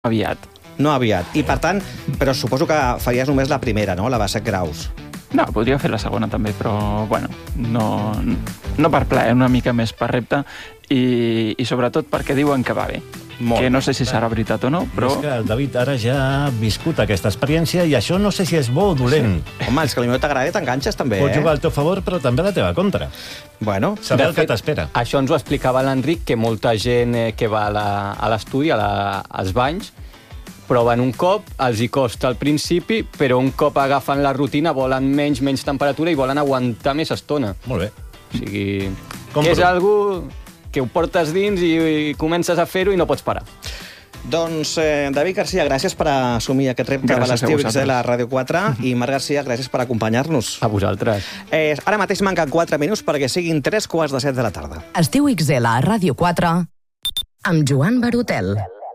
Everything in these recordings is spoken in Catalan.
aviat. No aviat. I per tant, però suposo que faries només la primera, no? La Basset Graus. No, podria fer la segona també, però, bueno, no per plaer, una mica més per repte i sobretot perquè diuen que va bé. Molt que no sé si serà veritat o no, però... És que el David ara ja ha viscut aquesta experiència i això no sé si és bo o dolent. Sí. Home, els que potser t'agrada t'enganxes també, Pots jugar al teu favor, però també a la teva contra. Bueno, saber el que t'espera. Això ens ho explicava l'Enric, que molta gent que va a l'estudi, als banys, proven un cop, els hi costa al principi, però un cop agafen la rutina volen menys temperatura i volen aguantar més estona. Molt bé. O sigui, que és algo que ho portes dins i comences a fer-ho i no pots parar. Doncs, David Garcia, gràcies per assumir aquest repte a l'Estiu XL a Ràdio 4 i Marc Garcia, gràcies per acompanyar-nos. A vosaltres. Ara mateix manquen 4 minuts perquè siguin 3:45 de la tarda. Estiu XL a Ràdio 4 amb Joan Barotel.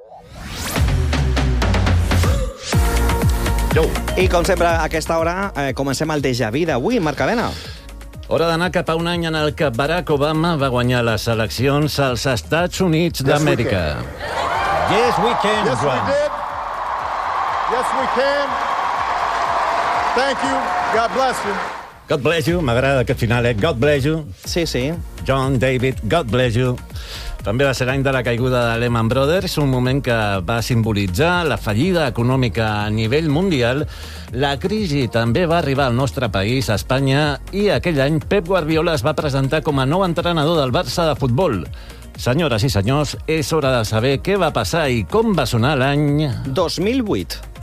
I com sempre, a aquesta hora comencem el déjà vu d'avui, Marc Cadena. Hora d'anar cap a un any en el que Barack Obama va guanyar les eleccions als Estats Units d'Amèrica. Yes, we can. Yes, we did. Yes, we can. Thank you. God bless you. God bless you. M'agrada aquest final, God bless you. Sí, sí. John David, God bless you. També va ser l'any de la caiguda de Lehman Brothers, un moment que va simbolitzar la fallida econòmica a nivell mundial. La crisi també va arribar al nostre país, a Espanya, i aquell any Pep Guardiola es va presentar com a nou entrenador del Barça de futbol. Senyores i senyors, és hora de saber què va passar i com va sonar l'any... 2008.